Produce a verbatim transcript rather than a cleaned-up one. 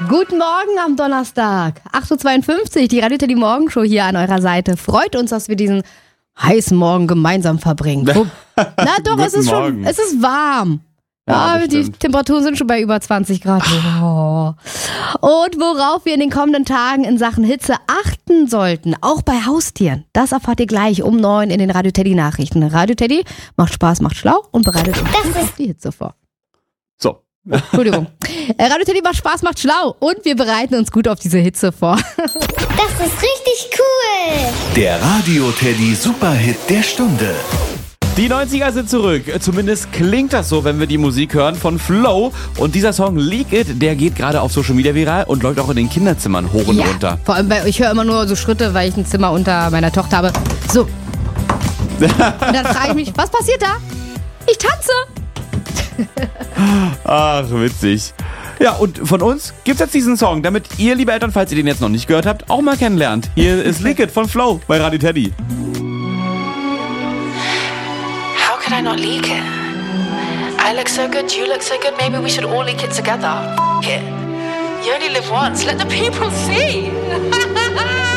Guten Morgen am Donnerstag, acht Uhr zweiundfünfzig, die Radio Teddy Morgenshow hier an eurer Seite. Freut uns, dass wir diesen heißen Morgen gemeinsam verbringen. Wo, na doch, es ist schon, es ist warm. Ja, ja, die Temperaturen sind schon bei über zwanzig Grad. Oh. Und worauf wir in den kommenden Tagen in Sachen Hitze achten sollten, auch bei Haustieren, das erfahrt ihr gleich um neun in den Radio Teddy Nachrichten. Radio Teddy macht Spaß, macht schlau und bereitet uns auf die Hitze vor. So. Entschuldigung. Radio Teddy macht Spaß, macht schlau und wir bereiten uns gut auf diese Hitze vor. Das ist richtig cool. Der Radio Teddy Superhit der Stunde. Die neunziger sind zurück. Zumindest klingt das so, wenn wir die Musik hören von Flow. Und dieser Song Leak It, der geht gerade auf Social Media viral und läuft auch in den Kinderzimmern hoch und ja, runter. Vor allem, bei, ich höre immer nur so Schritte, weil ich ein Zimmer unter meiner Tochter habe. So. Und dann frage ich mich, was passiert da? Ich tanze. Ach, witzig. Ja, und von uns gibt's jetzt diesen Song, damit ihr, liebe Eltern, falls ihr den jetzt noch nicht gehört habt, auch mal kennenlernt. Hier ist Leak It von Flow bei Radio Teddy. How could I not leak it? I look so good, you look so good, maybe we should all leak it together. F it. You only live once, let the people see.